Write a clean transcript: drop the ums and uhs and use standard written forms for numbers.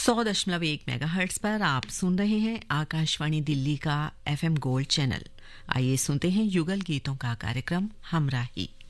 100.1 megahertz पर आप सुन रहे हैं आकाशवाणी दिल्ली का FM गोल्ड चैनल। आइए सुनते हैं युगल गीतों का कार्यक्रम हमराही।